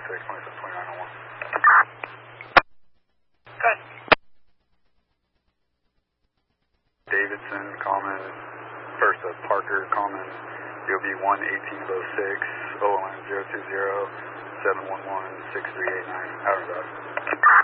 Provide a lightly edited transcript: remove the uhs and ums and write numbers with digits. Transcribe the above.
272901. Good. Davidson, common, first of Parker, common, DOB 11806, OLN 020 711 6389, out of that.